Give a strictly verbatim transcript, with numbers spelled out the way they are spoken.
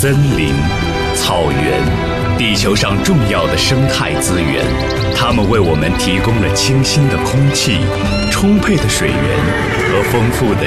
森林、草原，地球上重要的生态资源，它们为我们提供了清新的空气、充沛的水源和丰富的